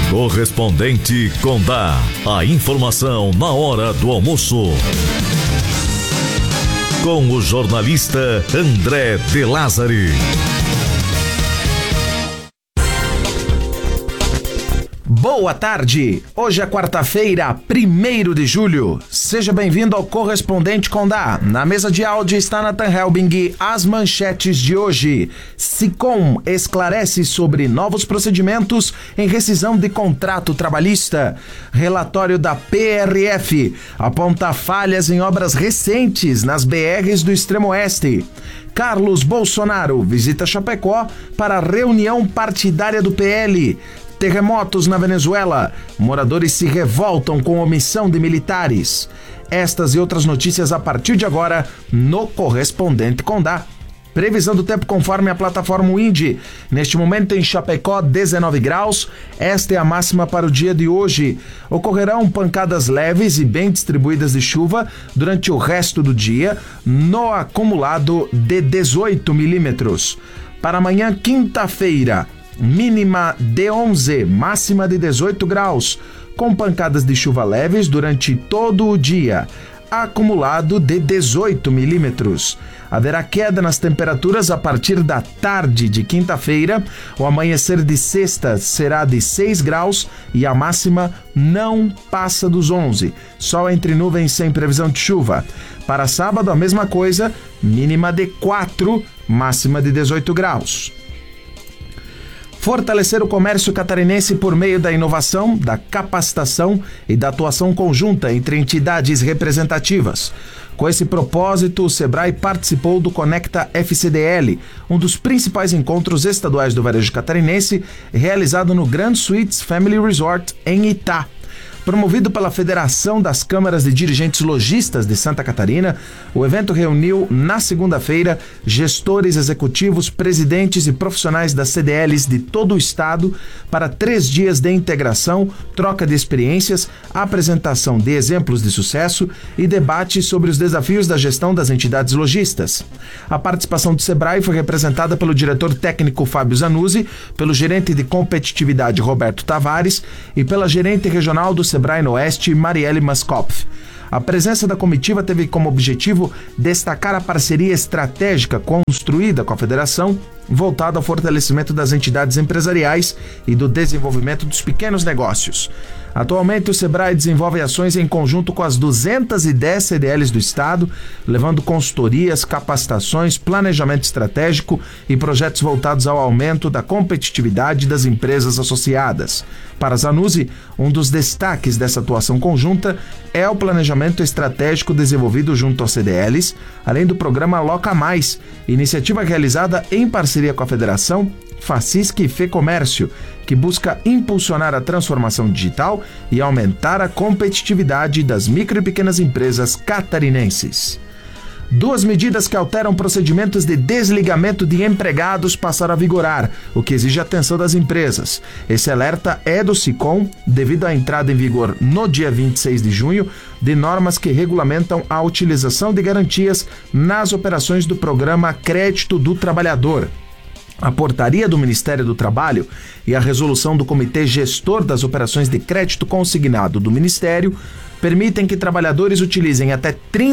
Correspondente Condá. A informação na hora do almoço. Com o jornalista André de Lázari. Boa tarde! Hoje é quarta-feira, 1º de julho. Seja bem-vindo ao Correspondente Condá. Na mesa de áudio está Nathan Helbing. As manchetes de hoje. Sicom esclarece sobre novos procedimentos em rescisão de contrato trabalhista. Relatório da PRF aponta falhas em obras recentes nas BRs do Extremo Oeste. Carlos Bolsonaro visita Chapecó para a reunião partidária do PL. Terremotos na Venezuela. Moradores se revoltam com omissão de militares. Estas e outras notícias a partir de agora no Correspondente Condá. Previsão do tempo conforme a plataforma Windy. Neste momento em Chapecó, 19 graus. Esta é a máxima para o dia de hoje. Ocorrerão pancadas leves e bem distribuídas de chuva durante o resto do dia, no acumulado de 18 milímetros. Para amanhã, quinta-feira, mínima de 11, máxima de 18 graus, com pancadas de chuva leves durante todo o dia, acumulado de 18 milímetros. Haverá queda nas temperaturas a partir da tarde de quinta-feira. O amanhecer de sexta será de 6 graus e a máxima não passa dos 11. Sol entre nuvens sem previsão de chuva. Para sábado, a mesma coisa, mínima de 4, máxima de 18 graus. Fortalecer o comércio catarinense por meio da inovação, da capacitação e da atuação conjunta entre entidades representativas. Com esse propósito, o Sebrae participou do Conecta FCDL, um dos principais encontros estaduais do varejo catarinense, realizado no Grand Suites Family Resort, em Itá. Promovido pela Federação das Câmaras de Dirigentes Lojistas de Santa Catarina, o evento reuniu, na segunda-feira, gestores executivos, presidentes e profissionais das CDLs de todo o estado para 3 dias de integração, troca de experiências, apresentação de exemplos de sucesso e debate sobre os desafios da gestão das entidades lojistas. A participação do Sebrae foi representada pelo diretor técnico Fábio Zanuzzi, pelo gerente de competitividade Roberto Tavares e pela gerente regional do Sebrae no Oeste, Marielle Maskopf. A presença da comitiva teve como objetivo destacar a parceria estratégica construída com a federação, voltada ao fortalecimento das entidades empresariais e do desenvolvimento dos pequenos negócios. Atualmente, o Sebrae desenvolve ações em conjunto com as 210 CDLs do estado, levando consultorias, capacitações, planejamento estratégico e projetos voltados ao aumento da competitividade das empresas associadas. Para Zanuzzi, um dos destaques dessa atuação conjunta é o planejamento estratégico desenvolvido junto aos CDLs, além do programa Loca Mais, iniciativa realizada em parceria com a Federação, Facisc e Fecomércio, que busca impulsionar a transformação digital e aumentar a competitividade das micro e pequenas empresas catarinenses. 2 medidas que alteram procedimentos de desligamento de empregados passaram a vigorar, o que exige a atenção das empresas. Esse alerta é do Sicom, devido à entrada em vigor no dia 26 de junho de normas que regulamentam a utilização de garantias nas operações do programa Crédito do Trabalhador. A portaria do Ministério do Trabalho e a resolução do Comitê Gestor das Operações de Crédito Consignado do Ministério permitem que trabalhadores utilizem até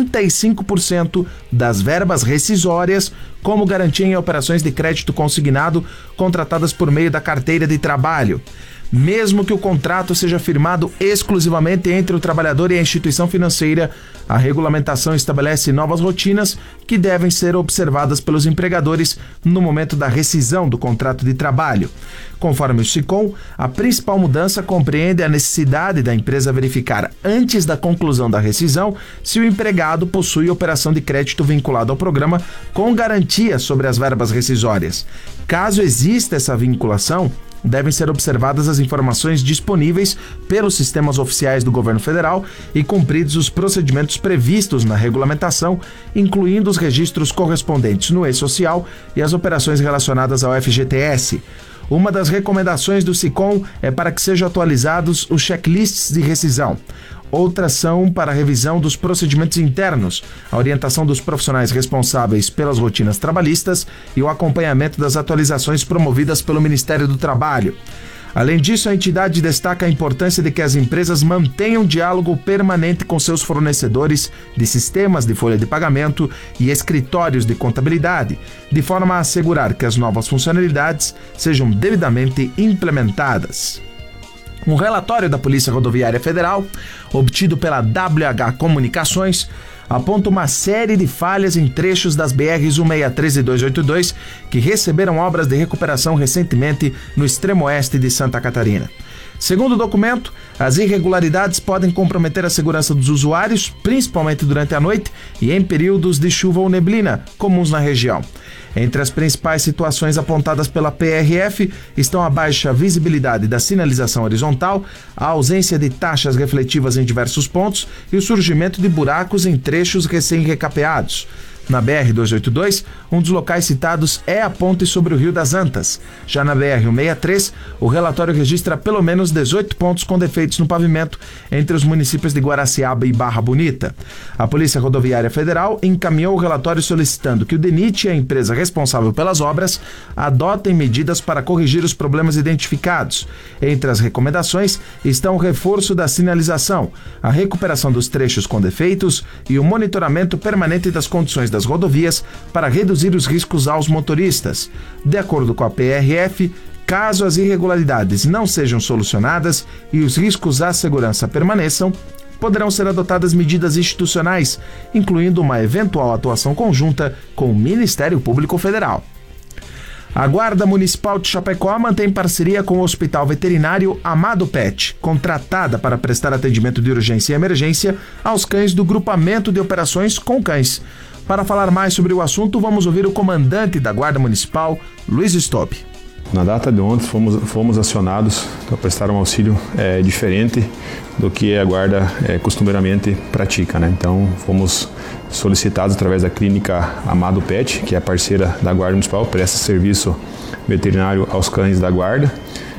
35% das verbas rescisórias como garantia em operações de crédito consignado contratadas por meio da carteira de trabalho. Mesmo que o contrato seja firmado exclusivamente entre o trabalhador e a instituição financeira, a regulamentação estabelece novas rotinas que devem ser observadas pelos empregadores no momento da rescisão do contrato de trabalho. Conforme o Sicom, a principal mudança compreende a necessidade da empresa verificar antes da conclusão da rescisão se o empregado possui operação de crédito vinculada ao programa com garantia sobre as verbas rescisórias. Caso exista essa vinculação, devem ser observadas as informações disponíveis pelos sistemas oficiais do governo federal e cumpridos os procedimentos previstos na regulamentação, incluindo os registros correspondentes no e-social e as operações relacionadas ao FGTS. Uma das recomendações do Sicom é para que sejam atualizados os checklists de rescisão. Outras são para a revisão dos procedimentos internos, a orientação dos profissionais responsáveis pelas rotinas trabalhistas e o acompanhamento das atualizações promovidas pelo Ministério do Trabalho. Além disso, a entidade destaca a importância de que as empresas mantenham diálogo permanente com seus fornecedores de sistemas de folha de pagamento e escritórios de contabilidade, de forma a assegurar que as novas funcionalidades sejam devidamente implementadas. Um relatório da Polícia Rodoviária Federal, obtido pela WH Comunicações, aponta uma série de falhas em trechos das BRs 163 e 282 que receberam obras de recuperação recentemente no extremo oeste de Santa Catarina. Segundo o documento, as irregularidades podem comprometer a segurança dos usuários, principalmente durante a noite e em períodos de chuva ou neblina, comuns na região. Entre as principais situações apontadas pela PRF estão a baixa visibilidade da sinalização horizontal, a ausência de taxas refletivas em diversos pontos e o surgimento de buracos em trechos recém-recapeados. Na BR-282, um dos locais citados é a ponte sobre o Rio das Antas. Já na BR-163, o relatório registra pelo menos 18 pontos com defeitos no pavimento entre os municípios de Guaraciaba e Barra Bonita. A Polícia Rodoviária Federal encaminhou o relatório solicitando que o DENIT e a empresa responsável pelas obras adotem medidas para corrigir os problemas identificados. Entre as recomendações estão o reforço da sinalização, a recuperação dos trechos com defeitos e o monitoramento permanente das condições das rodovias para reduzir os riscos aos motoristas. De acordo com a PRF, caso as irregularidades não sejam solucionadas e os riscos à segurança permaneçam, poderão ser adotadas medidas institucionais, incluindo uma eventual atuação conjunta com o Ministério Público Federal. A Guarda Municipal de Chapecó mantém parceria com o Hospital Veterinário Amado Pet, contratada para prestar atendimento de urgência e emergência aos cães do Grupamento de Operações com Cães. Para falar mais sobre o assunto, vamos ouvir o comandante da Guarda Municipal, Luiz Stobbe. Na data de ontem, fomos acionados para prestar um auxílio diferente do que a Guarda costumeiramente pratica, né? Então, fomos solicitados através da clínica Amado Pet, que é a parceira da Guarda Municipal, presta serviço veterinário aos cães da Guarda.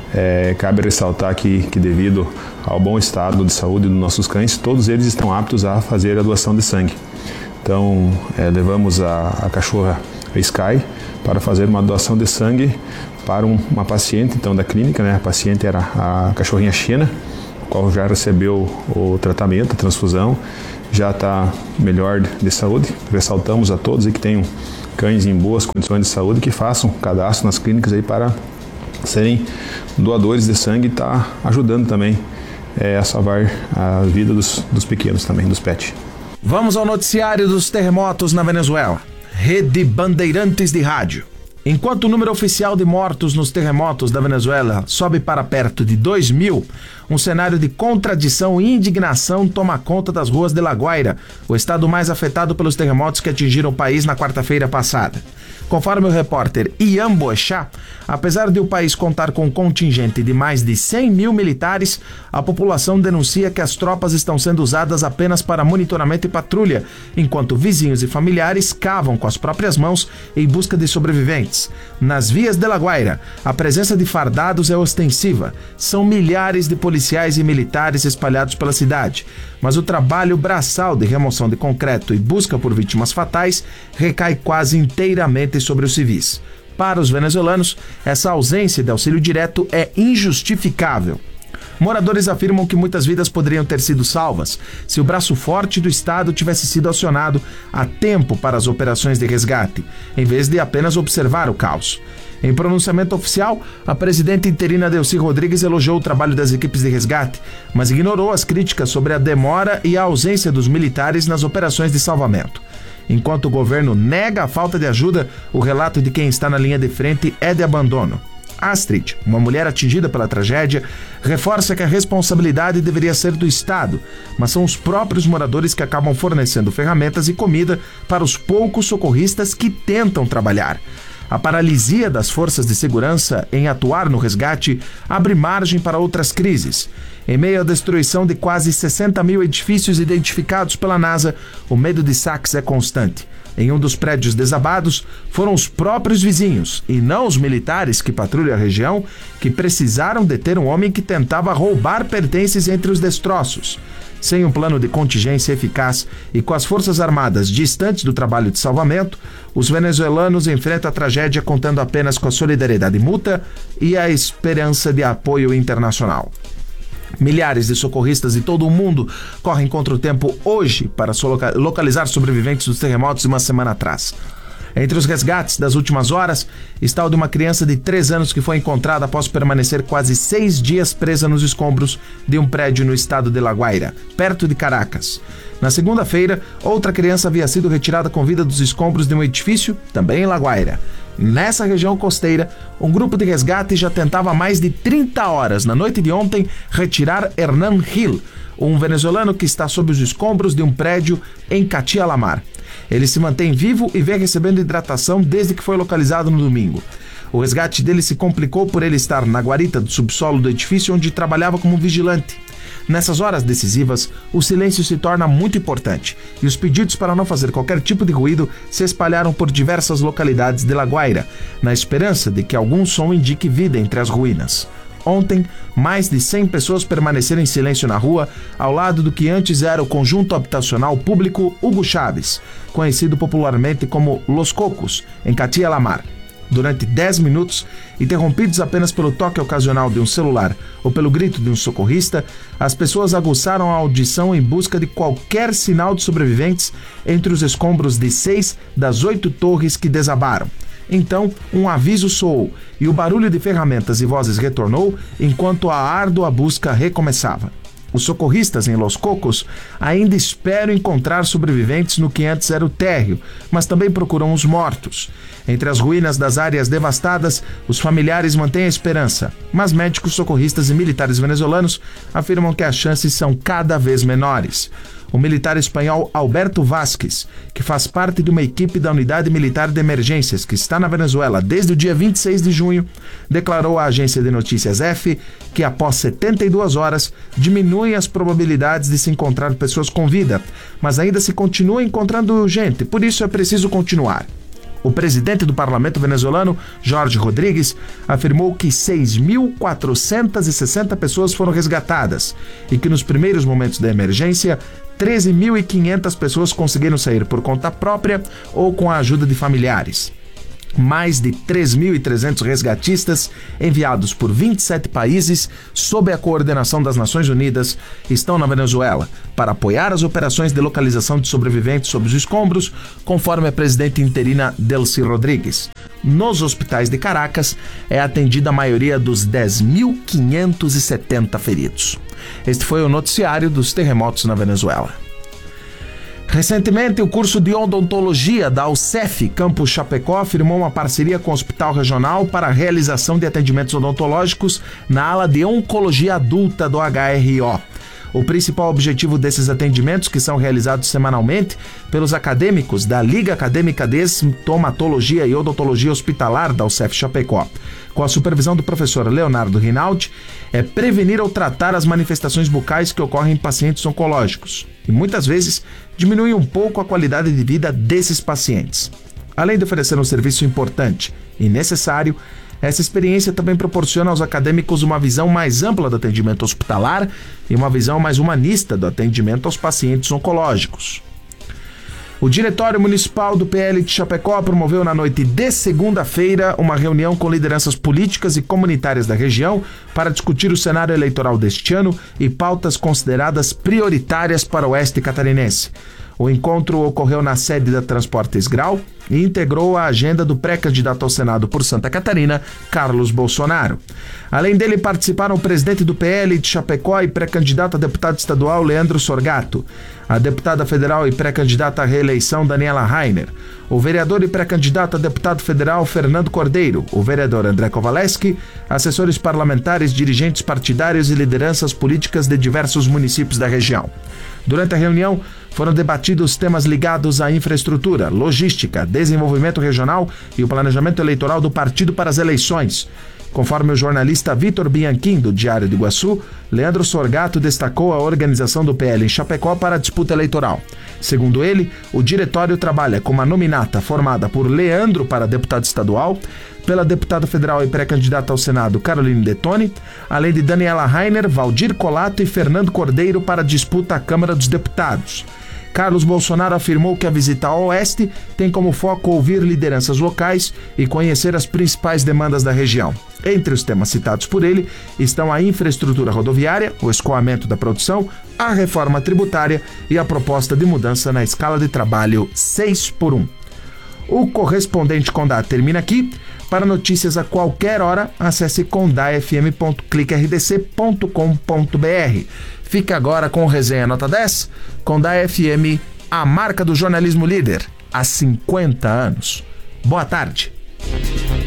Cabe ressaltar que devido ao bom estado de saúde dos nossos cães, todos eles estão aptos a fazer a doação de sangue. Então, levamos a cachorra Sky para fazer uma doação de sangue para uma paciente então da clínica, né? A paciente era a cachorrinha Xena, a qual já recebeu o tratamento, a transfusão, já está melhor de saúde. Ressaltamos a todos aí que tenham cães em boas condições de saúde que façam cadastro nas clínicas aí para serem doadores de sangue e tá ajudando também a salvar a vida dos pequenos também, dos pets. Vamos ao noticiário dos terremotos na Venezuela. Rede Bandeirantes de Rádio. Enquanto o número oficial de mortos nos terremotos da Venezuela sobe para perto de 2.000, um cenário de contradição e indignação toma conta das ruas de La Guaira, o estado mais afetado pelos terremotos que atingiram o país na quarta-feira passada. Conforme o repórter Ian Boechat, apesar de o país contar com um contingente de mais de 100 mil militares, a população denuncia que as tropas estão sendo usadas apenas para monitoramento e patrulha, enquanto vizinhos e familiares cavam com as próprias mãos em busca de sobreviventes. Nas vias de La Guaira, a presença de fardados é ostensiva. São milhares de policiais e militares espalhados pela cidade, mas o trabalho braçal de remoção de concreto e busca por vítimas fatais recai quase inteiramente sobre os civis. Para os venezuelanos, essa ausência de auxílio direto é injustificável. Moradores afirmam que muitas vidas poderiam ter sido salvas se o braço forte do Estado tivesse sido acionado a tempo para as operações de resgate, em vez de apenas observar o caos. Em pronunciamento oficial, a presidenta interina Delcy Rodrigues elogiou o trabalho das equipes de resgate, mas ignorou as críticas sobre a demora e a ausência dos militares nas operações de salvamento. Enquanto o governo nega a falta de ajuda, o relato de quem está na linha de frente é de abandono. Astrid, uma mulher atingida pela tragédia, reforça que a responsabilidade deveria ser do Estado, mas são os próprios moradores que acabam fornecendo ferramentas e comida para os poucos socorristas que tentam trabalhar. A paralisia das forças de segurança em atuar no resgate abre margem para outras crises. Em meio à destruição de quase 60 mil edifícios identificados pela NASA, o medo de saques é constante. Em um dos prédios desabados, foram os próprios vizinhos, e não os militares que patrulham a região, que precisaram deter um homem que tentava roubar pertences entre os destroços. Sem um plano de contingência eficaz e com as forças armadas distantes do trabalho de salvamento, os venezuelanos enfrentam a tragédia contando apenas com a solidariedade mútua e a esperança de apoio internacional. Milhares de socorristas de todo o mundo correm contra o tempo hoje para localizar sobreviventes dos terremotos de uma semana atrás. Entre os resgates das últimas horas está o de uma criança de 3 anos que foi encontrada após permanecer quase 6 dias presa nos escombros de um prédio no estado de La Guaira, perto de Caracas. Na segunda-feira, outra criança havia sido retirada com vida dos escombros de um edifício, também em La Guaira. Nessa região costeira, um grupo de resgate já tentava há mais de 30 horas, na noite de ontem, retirar Hernán Gil, um venezuelano que está sob os escombros de um prédio em Catia-la-Mar. Ele se mantém vivo e vem recebendo hidratação desde que foi localizado no domingo. O resgate dele se complicou por ele estar na guarita do subsolo do edifício onde trabalhava como vigilante. Nessas horas decisivas, o silêncio se torna muito importante e os pedidos para não fazer qualquer tipo de ruído se espalharam por diversas localidades de La Guaira, na esperança de que algum som indique vida entre as ruínas. Ontem, mais de 100 pessoas permaneceram em silêncio na rua, ao lado do que antes era o conjunto habitacional público Hugo Chávez, conhecido popularmente como Los Cocos, em Catia-la-Mar. Durante 10 minutos, interrompidos apenas pelo toque ocasional de um celular ou pelo grito de um socorrista, as pessoas aguçaram a audição em busca de qualquer sinal de sobreviventes entre os escombros de 6 das 8 torres que desabaram. Então, um aviso soou e o barulho de ferramentas e vozes retornou enquanto a árdua busca recomeçava. Os socorristas em Los Cocos ainda esperam encontrar sobreviventes no que antes era o térreo, mas também procuram os mortos. Entre as ruínas das áreas devastadas, os familiares mantêm a esperança, mas médicos, socorristas e militares venezuelanos afirmam que as chances são cada vez menores. O militar espanhol Alberto Vázquez, que faz parte de uma equipe da Unidade Militar de Emergências que está na Venezuela desde o dia 26 de junho, declarou à agência de notícias EFE que após 72 horas diminuem as probabilidades de se encontrar pessoas com vida, mas ainda se continua encontrando gente, por isso é preciso continuar. O presidente do parlamento venezuelano, Jorge Rodríguez, afirmou que 6.460 pessoas foram resgatadas e que nos primeiros momentos da emergência, 13.500 pessoas conseguiram sair por conta própria ou com a ajuda de familiares. Mais de 3.300 resgatistas, enviados por 27 países, sob a coordenação das Nações Unidas, estão na Venezuela para apoiar as operações de localização de sobreviventes sob os escombros, conforme a presidente interina Delcy Rodrigues. Nos hospitais de Caracas é atendida a maioria dos 10.570 feridos. Este foi o noticiário dos terremotos na Venezuela. Recentemente, o curso de odontologia da UCEF Campus Chapecó firmou uma parceria com o Hospital Regional para a realização de atendimentos odontológicos na ala de oncologia adulta do HRO. O principal objetivo desses atendimentos, que são realizados semanalmente pelos acadêmicos da Liga Acadêmica de Estomatologia e Odontologia Hospitalar da UCEF Chapecó, com a supervisão do professor Leonardo Rinaldi, é prevenir ou tratar as manifestações bucais que ocorrem em pacientes oncológicos e muitas vezes diminuem um pouco a qualidade de vida desses pacientes. Além de oferecer um serviço importante e necessário, essa experiência também proporciona aos acadêmicos uma visão mais ampla do atendimento hospitalar e uma visão mais humanista do atendimento aos pacientes oncológicos. O Diretório Municipal do PL de Chapecó promoveu na noite de segunda-feira uma reunião com lideranças políticas e comunitárias da região para discutir o cenário eleitoral deste ano e pautas consideradas prioritárias para o oeste catarinense. O encontro ocorreu na sede da Transportes Grau e integrou a agenda do pré-candidato ao Senado por Santa Catarina, Carlos Bolsonaro. Além dele, participaram o presidente do PL de Chapecó e pré-candidato a deputado estadual, Leandro Sorgato, a deputada federal e pré-candidata à reeleição, Daniela Rainer, o vereador e pré-candidato a deputado federal, Fernando Cordeiro, o vereador André Kowaleski, assessores parlamentares, dirigentes partidários e lideranças políticas de diversos municípios da região. Durante a reunião, foram debatidos temas ligados à infraestrutura, logística, desenvolvimento regional e o planejamento eleitoral do partido para as eleições. Conforme o jornalista Vitor Bianchim, do Diário do Iguaçu, Leandro Sorgato destacou a organização do PL em Chapecó para a disputa eleitoral. Segundo ele, o diretório trabalha com uma nominata formada por Leandro para deputado estadual, pela deputada federal e pré-candidata ao Senado Caroline Detoni, além de Daniela Rainer, Valdir Colato e Fernando Cordeiro para a disputa à Câmara dos Deputados. Carlos Bolsonaro afirmou que a visita ao Oeste tem como foco ouvir lideranças locais e conhecer as principais demandas da região. Entre os temas citados por ele estão a infraestrutura rodoviária, o escoamento da produção, a reforma tributária e a proposta de mudança na escala de trabalho 6x1. O Correspondente Condá termina aqui. Para notícias a qualquer hora, acesse condafm.cliquerdc.com.br. Fique agora com o Resenha Nota 10, Condá FM, a marca do jornalismo líder, há 50 anos. Boa tarde.